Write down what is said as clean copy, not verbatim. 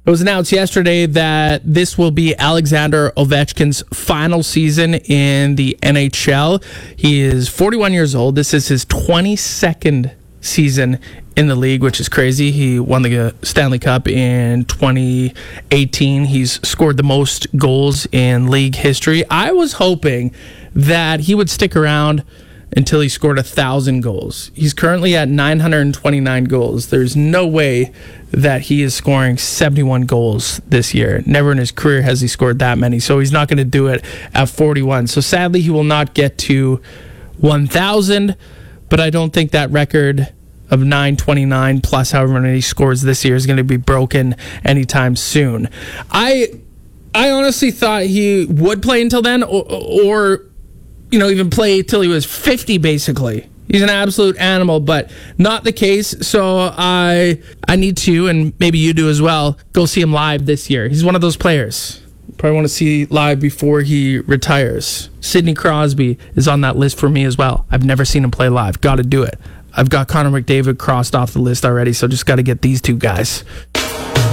It was announced yesterday that this will be Alexander Ovechkin's final season in the NHL. He is 41 years old. This is his 22nd season in the league, which is crazy. He won the Stanley Cup in 2018. He's scored the most goals in league history. I was hoping that he would stick around until he scored 1,000 goals. He's currently at 929 goals. There's no way that he is scoring 71 goals this year. Never in his career has he scored that many, so he's not going to do it at 41. So sadly, he will not get to 1,000, but I don't think that record of 929 plus however many he scores this year is going to be broken anytime soon. I honestly thought he would play until then, or even play till he was 50, basically. He's an absolute animal, but not the case. So I need to, and maybe you do as well, go see him live this year. He's one of those players probably want to see live before he retires. Sidney Crosby is on that list for me as well. I've never seen him play live. Got to do it. I've got Connor McDavid crossed off the list already, so just got to get these two guys.